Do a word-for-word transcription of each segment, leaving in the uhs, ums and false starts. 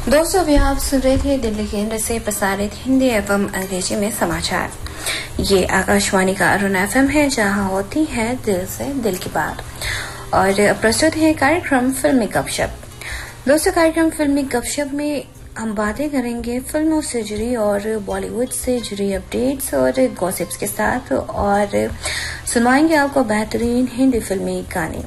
दोस्तों अभी आप सुन रहे थे दिल्ली केंद्र से प्रसारित हिंदी एवं अंग्रेजी में समाचार। ये आकाशवाणी का अरुण एफएम है, जहां होती है दिल से दिल की बात। और प्रस्तुत है कार्यक्रम फिल्मी गपशप। दोस्तों कार्यक्रम फिल्मी गपशप में हम बातें करेंगे फिल्मों से जुड़ी और बॉलीवुड से जुड़ी अपडेट्स और गॉसिप्स के साथ, और सुनवाएंगे आपको बेहतरीन हिंदी फिल्मी गाने।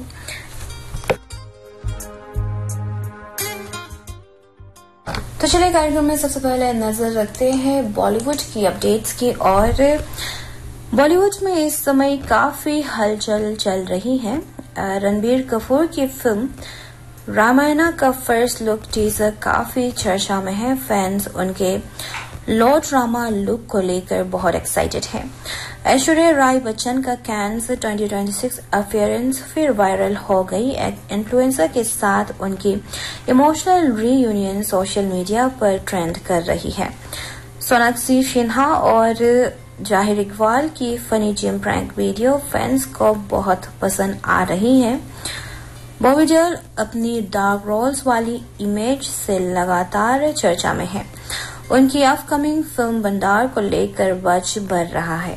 तो चलिए कार्यक्रम में सबसे पहले नजर रखते हैं बॉलीवुड की अपडेट्स की। और बॉलीवुड में इस समय काफी हलचल चल रही है। रणबीर कपूर की फिल्म रामायणा का फर्स्ट लुक टीजर काफी चर्चा में है। फैंस उनके लॉर्ड रामा लुक को लेकर बहुत एक्साइटेड हैं। ऐश्वर्या राय बच्चन का cans twenty twenty six appearance फिर वायरल हो गई। एक इन्फ्लुएंसर के साथ उनकी इमोशनल रीयूनियन सोशल मीडिया पर ट्रेंड कर रही है। सोनाक्षी सिन्हा और जाहिर इकबाल की funny gym prank video fans को बहुत पसंद आ रही है। बॉबी देओल अपनी डार्क रोल्स वाली इमेज से लगातार चर्चा में है। उनकी अपकमिंग फिल्म बंडार को लेकर बज बढ़ रहा है।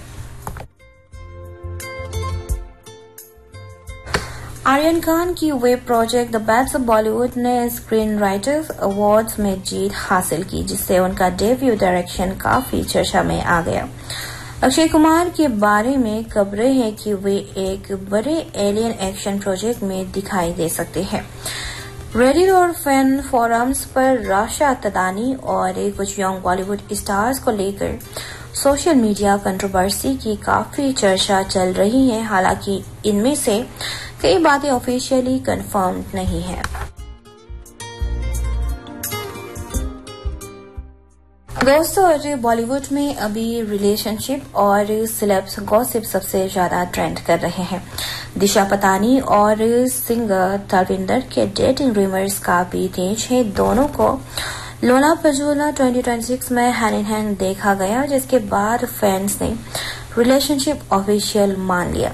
आर्यन खान की web project the best of Bollywood ने स्क्रीन राइटर्स अवार्ड्स में जीत हासिल की, जिससे उनका डेब्यू डायरेक्शन काफी चर्चा में आ गया। अक्षय कुमार के बारे में खबरें हैं कि वे एक बड़े एलियन एक्शन प्रोजेक्ट में दिखाई दे सकते हैं। रेडिट और फैन फोरम्स पर राशा तदानी और कुछ यंग बॉलीवुड स्टार्स को लेकर सोशल मीडिया कंट्रोवर्सी की काफी चर्चा चल रही है। हालांकि इनमें से कई बातें ऑफिशियली कंफर्म नहीं है। दोस्तों और बॉलीवुड में अभी रिलेशनशिप और सेलेब्स गॉसिप सबसे ज्यादा ट्रेंड कर रहे हैं। दिशा पतानी और सिंगर तलविंदर के डेटिंग रूमर्स काफी तेज है। दोनों को लोलापजूला ट्वेंटी ट्वेंटी सिक्स में हैंड इन हैंड देखा गया, जिसके बाद फैंस ने रिलेशनशिप ऑफिशियल मान लिया।